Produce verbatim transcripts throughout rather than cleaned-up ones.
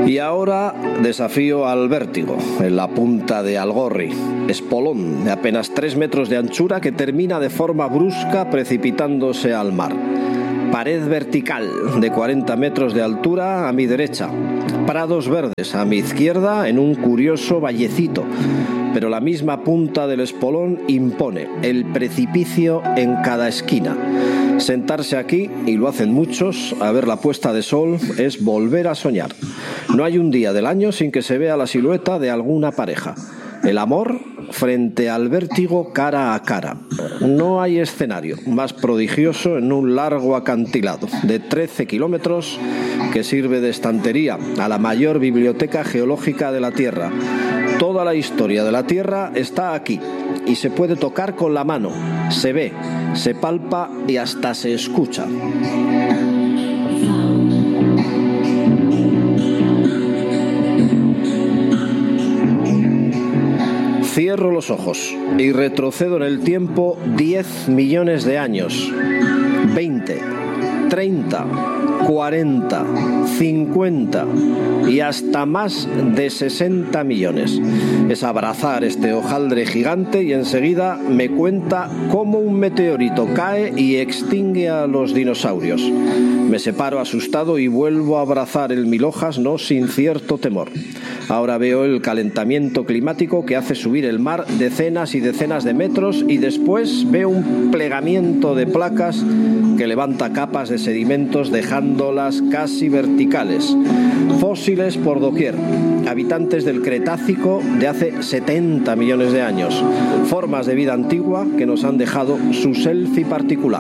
Y ahora desafío al vértigo, en la punta de Algorri, espolón de apenas tres metros de anchura que termina de forma brusca precipitándose al mar. Pared vertical de cuarenta metros de altura a mi derecha, prados verdes a mi izquierda en un curioso vallecito, pero la misma punta del espolón impone el precipicio en cada esquina. Sentarse aquí, y lo hacen muchos, a ver la puesta de sol es volver a soñar. No hay un día del año sin que se vea la silueta de alguna pareja. El amor frente al vértigo cara a cara. No hay escenario más prodigioso en un largo acantilado de trece kilómetros que sirve de estantería a la mayor biblioteca geológica de la Tierra. Toda la historia de la Tierra está aquí y se puede tocar con la mano, se ve, se palpa y hasta se escucha. Cierro los ojos y retrocedo en el tiempo diez millones de años, veinte, treinta, cuarenta, cincuenta y hasta más de sesenta millones. Es abrazar este hojaldre gigante y enseguida me cuenta cómo un meteorito cae y extingue a los dinosaurios. Me separo asustado y vuelvo a abrazar el mil hojas, no sin cierto temor. Ahora veo el calentamiento climático que hace subir el mar decenas y decenas de metros y después veo un plegamiento de placas que levanta capas de sedimentos dejándolas casi verticales. Fósiles por doquier, habitantes del Cretácico de hace setenta millones de años, formas de vida antigua que nos han dejado su selfie particular.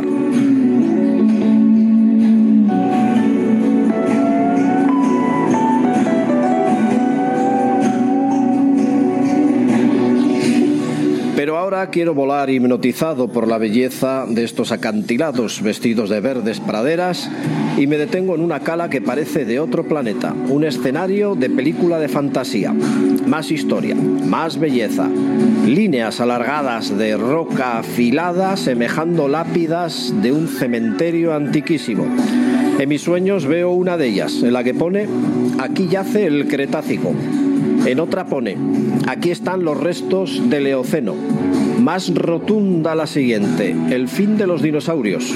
Pero ahora quiero volar hipnotizado por la belleza de estos acantilados vestidos de verdes praderas y me detengo en una cala que parece de otro planeta, un escenario de película de fantasía. Más historia, más belleza, líneas alargadas de roca afilada semejando lápidas de un cementerio antiquísimo. En mis sueños veo una de ellas, en la que pone «Aquí yace el Cretácico». En otra pone, aquí están los restos del Eoceno. Más rotunda la siguiente, el fin de los dinosaurios.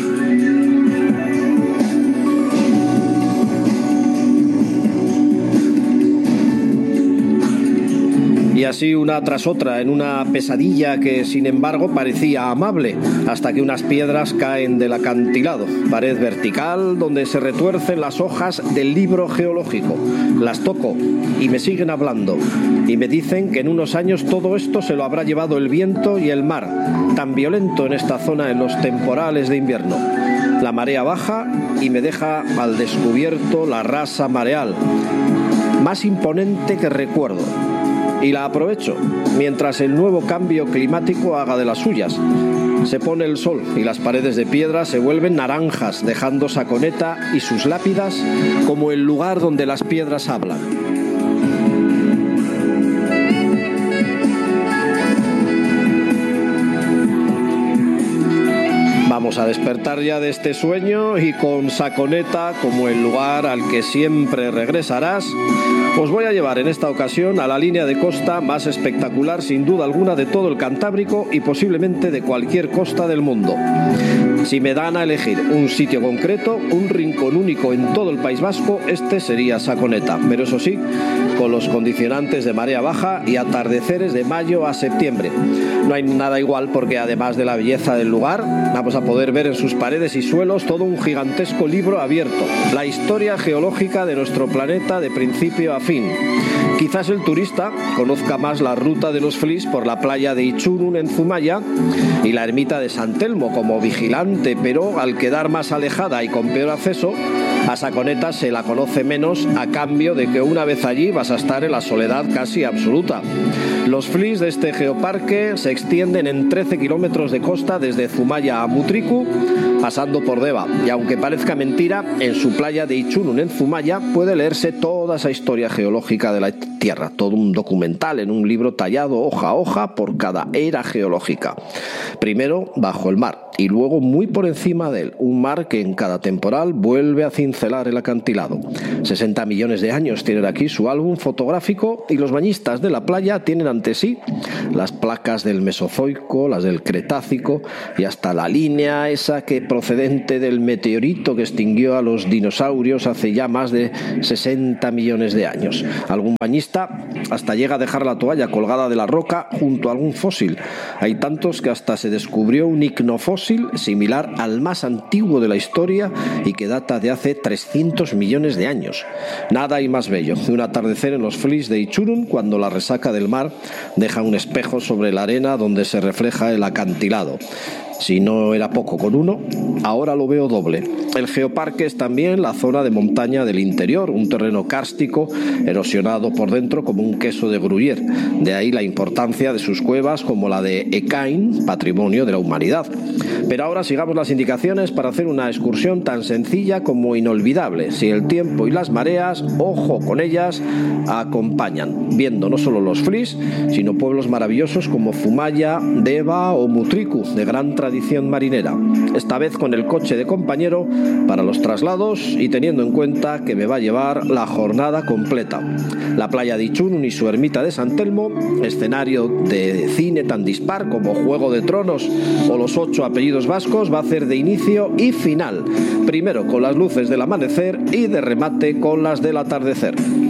Y así una tras otra, en una pesadilla que sin embargo parecía amable, hasta que unas piedras caen del acantilado, pared vertical donde se retuercen las hojas del libro geológico. Las toco y me siguen hablando, y me dicen que en unos años todo esto se lo habrá llevado el viento y el mar, tan violento en esta zona en los temporales de invierno. La marea baja y me deja al descubierto la rasa mareal, más imponente que recuerdo. Y la aprovecho, mientras el nuevo cambio climático haga de las suyas. Se pone el sol y las paredes de piedra se vuelven naranjas, dejando Saconeta y sus lápidas como el lugar donde las piedras hablan. Vamos a despertar ya de este sueño y con Saconeta como el lugar al que siempre regresarás, os voy a llevar en esta ocasión a la línea de costa más espectacular sin duda alguna de todo el Cantábrico y posiblemente de cualquier costa del mundo. Si me dan a elegir un sitio concreto, un rincón único en todo el País Vasco, este sería Saconeta, pero eso sí, con los condicionantes de marea baja y atardeceres de mayo a septiembre. No hay nada igual porque además de la belleza del lugar, vamos a poder ver en sus paredes y suelos todo un gigantesco libro abierto, la historia geológica de nuestro planeta de principio a fin. Quizás el turista conozca más la ruta de los flis por la playa de Itxurun en Zumaya y la ermita de San Telmo como vigilante, pero al quedar más alejada y con peor acceso, a Saconeta se la conoce menos a cambio de que una vez allí vas a estar en la soledad casi absoluta. Los flis de este geoparque se extienden en trece kilómetros de costa desde Zumaya a Mutriku, pasando por Deva, y aunque parezca mentira, en su playa de Itxurun en Zumaya puede leerse toda esa historia geológica de la Tierra, todo un documental en un libro tallado hoja a hoja por cada era geológica. Primero bajo el mar y luego muy por encima de él, un mar que en cada temporal vuelve a cincelar el acantilado. sesenta millones de años tienen aquí su álbum fotográfico y los bañistas de la playa tienen ante sí las placas del Mesozoico, las del Cretácico y hasta la línea esa que procedente del meteorito que extinguió a los dinosaurios hace ya más de sesenta millones de años. Algún bañista hasta llega a dejar la toalla colgada de la roca junto a algún fósil. Hay tantos que hasta se descubrió un icnofósil similar al más antiguo de la historia y que data de hace trescientos millones de años. Nada hay más bello que un atardecer en los Flis de Ichurun cuando la resaca del mar deja un espejo sobre la arena donde se refleja el acantilado. Si no era poco con uno, ahora lo veo doble. El geoparque es también la zona de montaña del interior, un terreno kárstico erosionado por dentro como un queso de Gruyère. De ahí la importancia de sus cuevas como la de Ekain, patrimonio de la humanidad. Pero ahora sigamos las indicaciones para hacer una excursión tan sencilla como inolvidable. Si el tiempo y las mareas, ojo con ellas, acompañan, viendo no solo los Flis, sino pueblos maravillosos como Zumaya, Deva o Mutriku, de gran tradición marinera. Esta vez con el coche de compañero para los traslados y teniendo en cuenta que me va a llevar la jornada completa. La playa de Ichurun y su ermita de San Telmo, escenario de cine tan dispar como Juego de Tronos o Los ocho apellidos vascos, va a ser de inicio y final. Primero con las luces del amanecer y de remate con las del atardecer.